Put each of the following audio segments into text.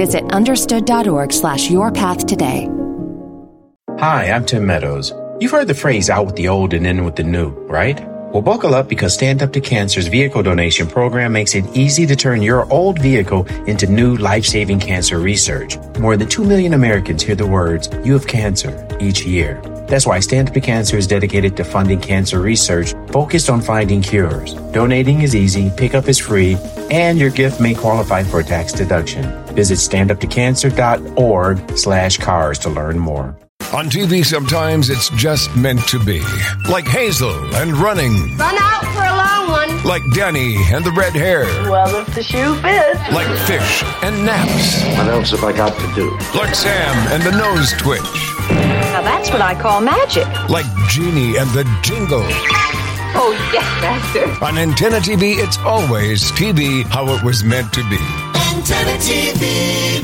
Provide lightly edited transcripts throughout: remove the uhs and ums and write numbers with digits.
Visit understood.org/yourpath today. Hi, I'm Tim Meadows. You've heard the phrase out with the old and in with the new, right? Well, buckle up because Stand Up to Cancer's vehicle donation program makes it easy to turn your old vehicle into new life-saving cancer research. More than 2 million Americans hear the words, "You have cancer," each year. That's why Stand Up to Cancer is dedicated to funding cancer research focused on finding cures. Donating is easy, pickup is free, and your gift may qualify for a tax deduction. Visit standuptocancer.org/cars to learn more. On TV, sometimes it's just meant to be. Like Hazel and running. Run out for a long one. Like Danny and the red hair. Well, if the shoe fits. Like Fish and naps. What else have I got to do? Like Sam and the nose twitch. Now that's what I call magic. Like Genie and the jingle. Oh, yes, Master. On Antenna TV, it's always TV how it was meant to be. Antenna TV,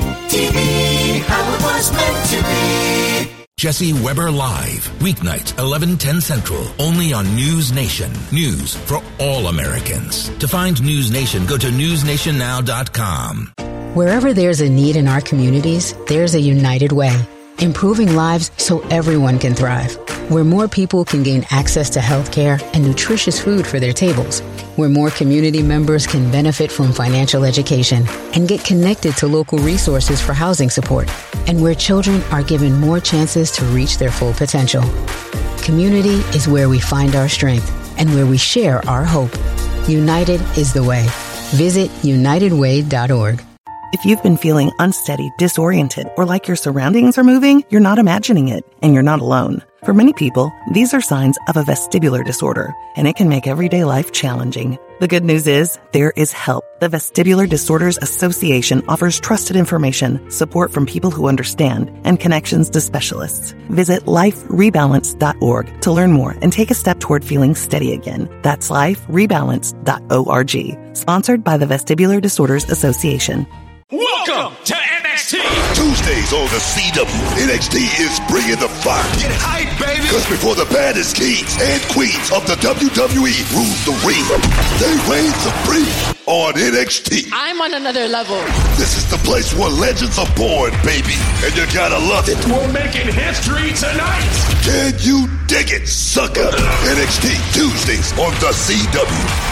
TV how it was meant to be. Jesse Weber Live, weeknights 11:10 Central, only on News Nation. News for all Americans. To find News Nation, go to newsnationnow.com. Wherever there's a need in our communities, there's a United Way. Improving lives so everyone can thrive. Where more people can gain access to health care and nutritious food for their tables. Where more community members can benefit from financial education and get connected to local resources for housing support. And where children are given more chances to reach their full potential. Community is where we find our strength and where we share our hope. United is the way. Visit unitedway.org. If you've been feeling unsteady, disoriented, or like your surroundings are moving, you're not imagining it, and you're not alone. For many people, these are signs of a vestibular disorder, and it can make everyday life challenging. The good news is, there is help. The Vestibular Disorders Association offers trusted information, support from people who understand, and connections to specialists. Visit liferebalance.org to learn more and take a step toward feeling steady again. That's liferebalance.org. Sponsored by the Vestibular Disorders Association. Welcome to NXT! Tuesdays on the CW, NXT is bringing the fire. Get hype, baby! Because before the baddest kings and queens of the WWE rule the ring, they reign supreme on NXT. I'm on another level. This is the place where legends are born, baby, and you gotta love it. We're making history tonight! Can you dig it, sucker? NXT, Tuesdays on the CW.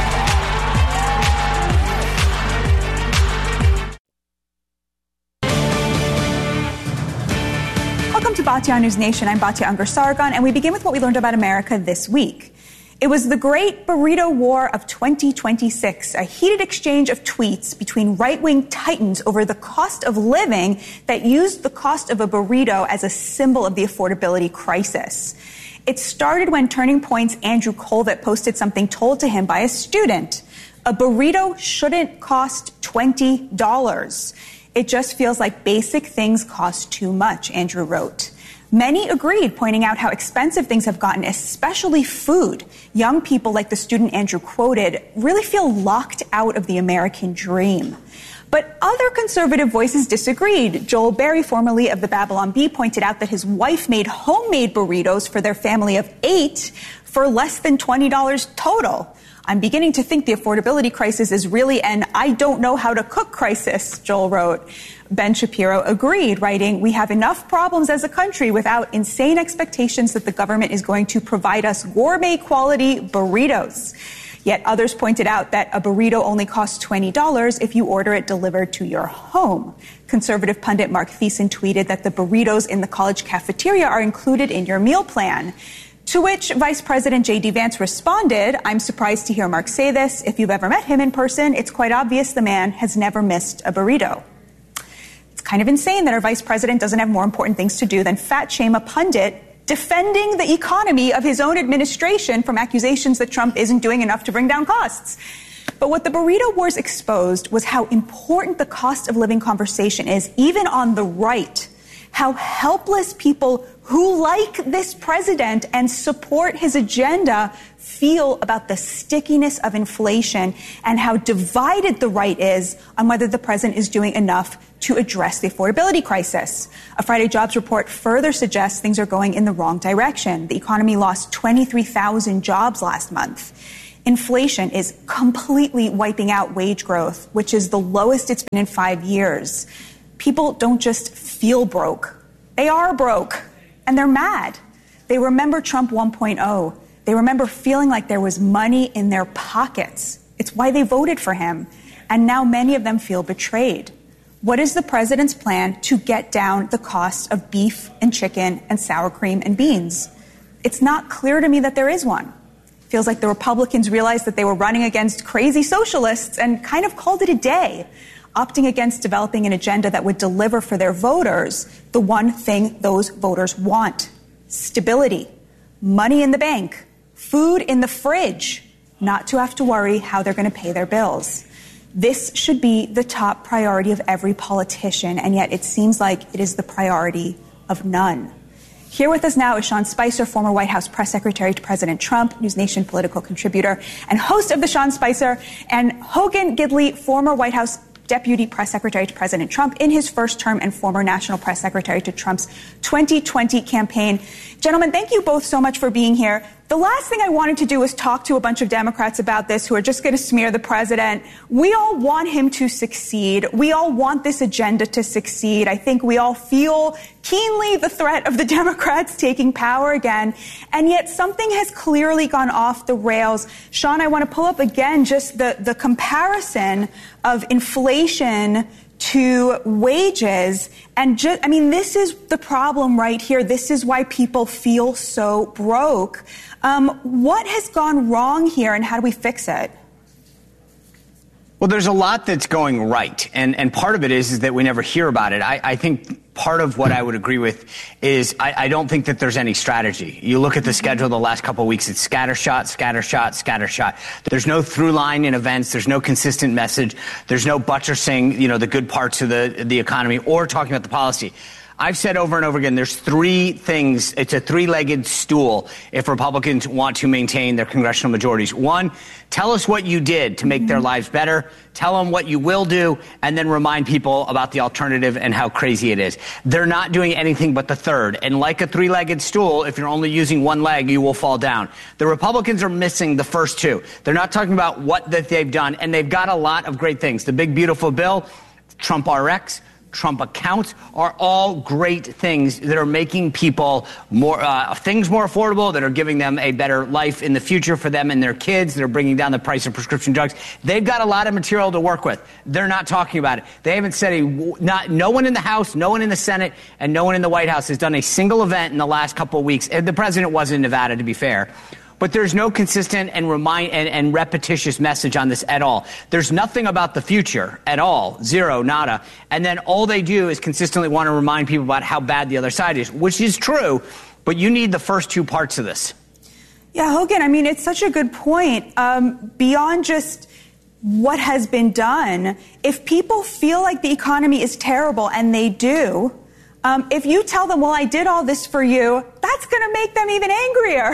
Welcome to Batya News Nation. I'm Batya Ungar-Sargon, and we begin with what we learned about America this week. It was the Great Burrito War of 2026, a heated exchange of tweets between right-wing titans over the cost of living that used the cost of a burrito as a symbol of the affordability crisis. It started when Turning Point's Andrew Colvett posted something told to him by a student. A burrito shouldn't cost $20. It just feels like basic things cost too much, Andrew wrote. Many agreed, pointing out how expensive things have gotten, especially food. Young people, like the student Andrew quoted, really feel locked out of the American dream. But other conservative voices disagreed. Joel Berry, formerly of the Babylon Bee, pointed out that his wife made homemade burritos for their family of 8 for less than $20 total. I'm beginning to think the affordability crisis is really an I don't know how to cook crisis, Joel wrote. Ben Shapiro agreed, writing, "We have enough problems as a country without insane expectations that the government is going to provide us gourmet quality burritos." Yet others pointed out that a burrito only costs $20 if you order it delivered to your home. Conservative pundit Mark Thiessen tweeted that the burritos in the college cafeteria are included in your meal plan. To which Vice President J.D. Vance responded, "I'm surprised to hear Mark say this. If you've ever met him in person, it's quite obvious the man has never missed a burrito." It's kind of insane that our vice president doesn't have more important things to do than fat shame a pundit defending the economy of his own administration from accusations that Trump isn't doing enough to bring down costs. But what the burrito wars exposed was how important the cost of living conversation is, even on the right. How helpless people who like this president and support his agenda feel about the stickiness of inflation and how divided the right is on whether the president is doing enough to address the affordability crisis. A Friday jobs report further suggests things are going in the wrong direction. The economy lost 23,000 jobs last month. Inflation is completely wiping out wage growth, which is the lowest it's been in 5 years. People don't just feel broke. They are broke, and they're mad. They remember Trump 1.0. They remember feeling like there was money in their pockets. It's why they voted for him. And now many of them feel betrayed. What is the president's plan to get down the cost of beef and chicken and sour cream and beans? It's not clear to me that there is one. Feels like the Republicans realized that they were running against crazy socialists and kind of called it a day, opting against developing an agenda that would deliver for their voters the one thing those voters want: stability, money in the bank, food in the fridge, not to have to worry how they're going to pay their bills. This should be the top priority of every politician, and yet it seems like it is the priority of none. Here with us now is Sean Spicer, former White House press secretary to President Trump, News Nation political contributor, and host of The Sean Spicer, and Hogan Gidley, former White House deputy press secretary to President Trump in his first term and former national press secretary to Trump's 2020 campaign. Gentlemen, thank you both so much for being here. The last thing I wanted to do was talk to a bunch of Democrats about this who are just going to smear the president. We all want him to succeed. We all want this agenda to succeed. I think we all feel keenly the threat of the Democrats taking power again. And yet something has clearly gone off the rails. Sean, I want to pull up again just the comparison of inflation to wages. And this is the problem right here. This is why people feel so broke. What has gone wrong here, and how do we fix it? Well, there's a lot that's going right, and part of it is that we never hear about it. I think part of what I would agree with is I don't think that there's any strategy. You look at the schedule the last couple of weeks, it's scattershot, scattershot, scattershot. There's no through line in events. There's no consistent message. There's no buttressing, the good parts of the economy or talking about the policy. I've said over and over again, there's three things. It's a three-legged stool if Republicans want to maintain their congressional majorities. One, tell us what you did to make their lives better. Tell them what you will do, and then remind people about the alternative and how crazy it is. They're not doing anything but the third. And like a three-legged stool, if you're only using one leg, you will fall down. The Republicans are missing the first two. They're not talking about what that they've done, and they've got a lot of great things. The big, beautiful bill, Trump RX, Trump accounts are all great things that are making people things more affordable, that are giving them a better life in the future for them and their kids, that are bringing down the price of prescription drugs. They've got a lot of material to work with. They're not talking about it. They haven't said no one in the House, no one in the Senate, and no one in the White House has done a single event in the last couple of weeks. The president was in Nevada, to be fair. But there's no consistent and repetitious message on this at all. There's nothing about the future at all. Zero, nada. And then all they do is consistently want to remind people about how bad the other side is, which is true, but you need the first two parts of this. Yeah, Hogan, it's such a good point. Beyond just what has been done, if people feel like the economy is terrible, and they do, if you tell them, well, I did all this for you, that's going to make them even angrier.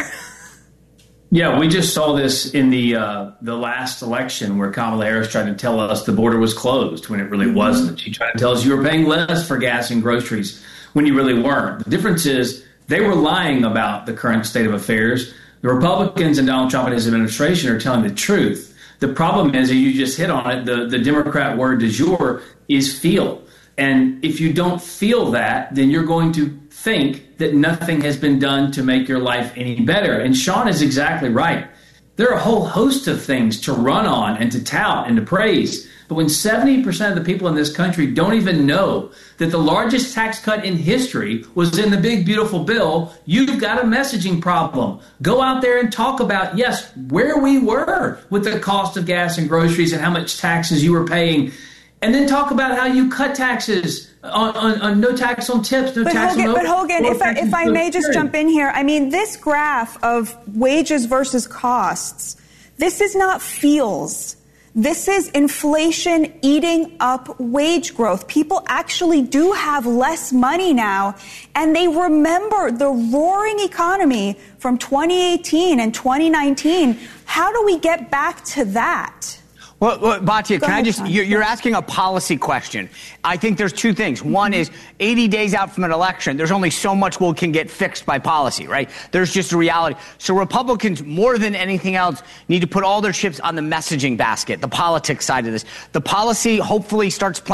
Yeah, we just saw this in the last election where Kamala Harris tried to tell us the border was closed when it really wasn't. She tried to tell us you were paying less for gas and groceries when you really weren't. The difference is they were lying about the current state of affairs. The Republicans and Donald Trump and his administration are telling the truth. The problem is, and you just hit on it, the Democrat word du jour is feel. And if you don't feel that, then you're going to think that nothing has been done to make your life any better. And Sean is exactly right. There are a whole host of things to run on and to tout and to praise. But when 70% of the people in this country don't even know that the largest tax cut in history was in the big, beautiful bill, you've got a messaging problem. Go out there and talk about, yes, where we were with the cost of gas and groceries and how much taxes you were paying. And then talk about how you cut taxes on no tax on tips, no tax on overhead. But Hogan, if I may just jump in here, this graph of wages versus costs, this is not feels. This is inflation eating up wage growth. People actually do have less money now, and they remember the roaring economy from 2018 and 2019. How do we get back to that? Well, Batya, can I just, you're asking a policy question. I think there's two things. One is 80 days out from an election, there's only so much can get fixed by policy, right? There's just a reality. So Republicans, more than anything else, need to put all their chips on the messaging basket, the politics side of this. The policy hopefully starts playing